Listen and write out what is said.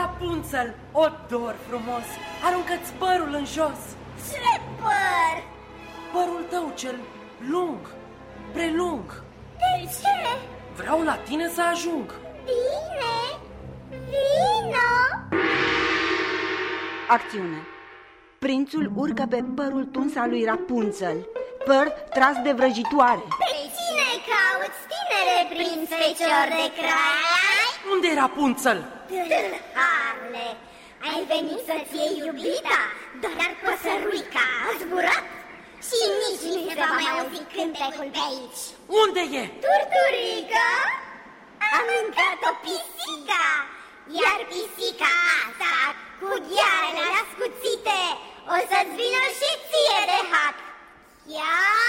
Rapunzel, o dor frumos, aruncă-ți părul în jos. Ce păr? Părul tău cel lung, prelung. De ce? Vreau la tine să ajung. Bine, vino! Acțiune. Prințul urcă pe părul tuns al lui Rapunzel, păr tras de vrăjitoare. Pe cine cauți, tinere prinț fecior de crai? Unde e Rapunzel? Tâlharule, ai venit să-ți iei iubita, dar păsăruica a zburat și nici nu se va mai auzi cântecul pe aici. Unde e? Turturica a mâncat-o pisica, iar pisica asta, cu ghearele ascuțite, o să-ți vină și ție de hac. Chiar